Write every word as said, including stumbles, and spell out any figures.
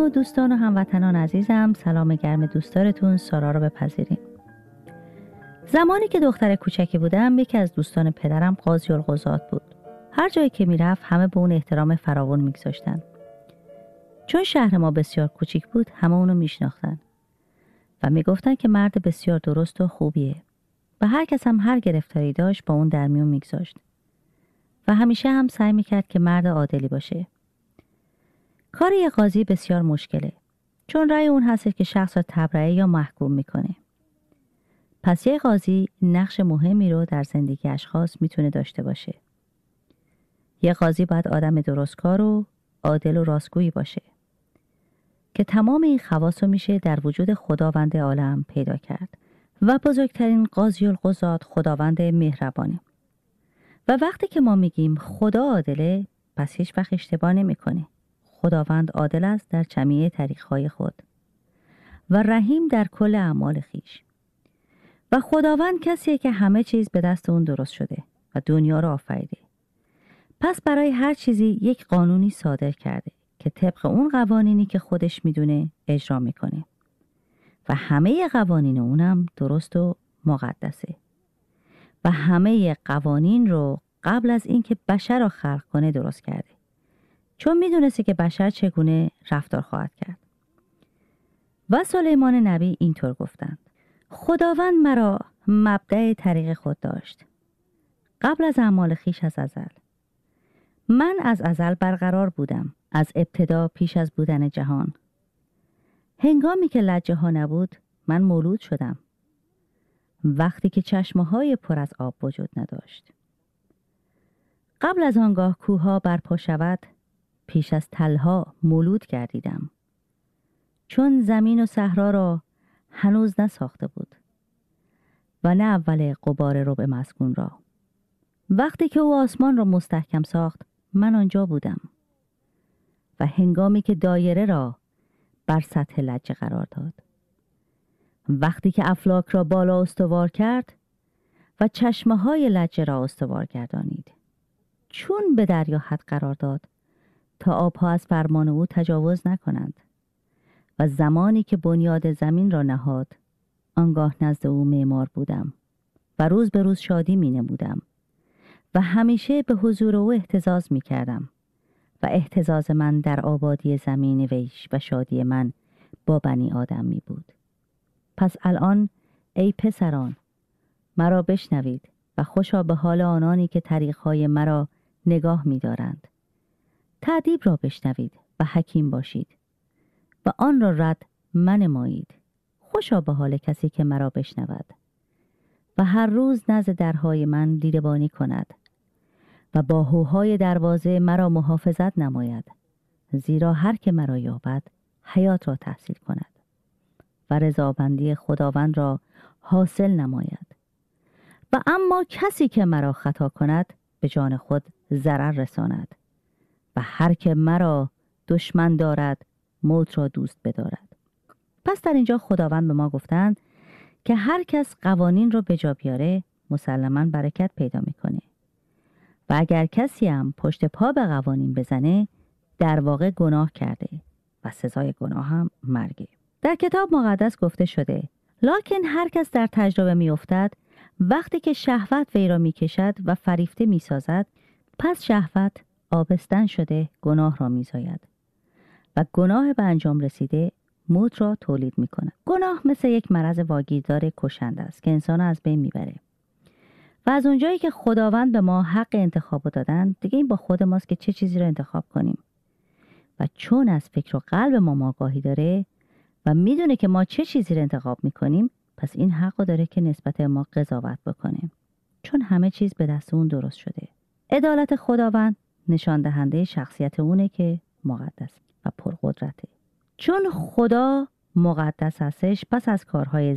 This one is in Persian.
و دوستان و هموطنان عزیزم، سلام گرم دوستدارتون سارا رو بپذیریم. زمانی که دختر کوچکی بودم، یکی از دوستان پدرم قاضی القضات بود. هر جایی که میرفت همه به اون احترام فراوان میگذاشتن. چون شهر ما بسیار کوچیک بود، همه اونو میشناختن و میگفتن که مرد بسیار درست و خوبیه و هر کس هم هر گرفتاری داشت با اون در میون میگذاشت و همیشه هم سعی میکرد که مرد عادلی باشه. کار یه قاضی بسیار مشکله، چون رأی اون هست که شخص را تبرئه یا محکوم میکنه. پس یه قاضی نقش مهمی رو در زندگی اشخاص میتونه داشته باشه. یه قاضی باید آدم درستکار و عادل و راستگویی باشه که تمام این خواص رو میشه در وجود خداوند عالم پیدا کرد و بزرگترین قاضی القضات خداوند مهربانه. و وقتی که ما میگیم خدا عادله، پس هیچ وقت اشتباه نمیکنه. خداوند عادل است در جمیع طریقهای خود و رحیم در کل اعمال خیش. و خداوند کسیه که همه چیز به دست اون درست شده و دنیا را آفریده. پس برای هر چیزی یک قانونی صادر کرده که طبق اون قوانینی که خودش میدونه اجرا میکنه و همه قوانین اونم درست و مقدسه و همه قوانین رو قبل از اینکه بشر را خلق کنه درست کرده، چون میدونسته که بشر چگونه رفتار خواهد کرد. و سلیمان نبی اینطور گفتند: خداوند مرا مبدأ طریق خود داشت قبل از اعمال خیش از ازل. من از ازل برقرار بودم، از ابتدا پیش از بودن جهان. هنگامی که لجه ها نبود من مولود شدم، وقتی که چشمه های پر از آب وجود نداشت. قبل از آنگاه کوها برپا شود، پیش از تلها مولود گردیدم، چون زمین و صحرا را هنوز نساخته بود و نه اول غبار ربع مسکون را. وقتی که او آسمان را مستحکم ساخت، من آنجا بودم و هنگامی که دایره را بر سطح لجه قرار داد، وقتی که افلاک را بالا استوار کرد و چشمه های لجه را استوار گردانید، چون به دریا حد قرار داد تا آبها از فرمان او تجاوز نکنند. و زمانی که بنیاد زمین را نهاد، آنگاه نزد او معمار بودم و روز به روز شادی می نمودم و همیشه به حضور او اهتزاز می کردم و اهتزاز من در آبادی زمین ویش و شادی من با بنی آدم می بود. پس الان ای پسران، مرا بشنوید و خوشا به حال آنانی که طریقهای مرا نگاه می دارند. تأدیب را بشنوید و حکیم باشید و آن را رد منمایید. خوشا به حال کسی که مرا بشنود و هر روز نزد درهای من دیدبانی کند و با هوهای دروازه مرا محافظت نماید، زیرا هر که مرا یابد حیات را تحصیل کند و رضابندی خداوند را حاصل نماید. و اما کسی که مرا خطا کند به جان خود ضرر رساند و هر که مرا دشمن دارد موت را دوست بدارد. پس در اینجا خداوند به ما گفتند که هر کس قوانین رو به جا بیاره مسلماً برکت پیدا میکنه و اگر کسی هم پشت پا به قوانین بزنه در واقع گناه کرده و سزای گناه هم مرگه. در کتاب مقدس گفته شده: لکن هر کس در تجربه میافتد وقتی که شهوت وی را میکشد و فریفته میسازد، پس شهوت آبستن شده گناه را میزاید و گناه به انجام رسیده موت را تولید می کند. گناه مثل یک مرض واگیردار کشنده است که انسان از بین میبره و از اونجایی که خداوند به ما حق انتخاب دادن، دیگه این با خود ماست که چه چیزی رو انتخاب کنیم. و چون از فکر و قلب ما آگاهی داره و میدونه که ما چه چیزی رو انتخاب میکنیم، پس این حق داره که نسبت به ما قضاوت بکنه، چون همه چیز به دست اون درست شده. عدالت خداوند نشان دهنده شخصیت اونه که مقدس و پرقدرته. چون خدا مقدس هستش، پس از کارهای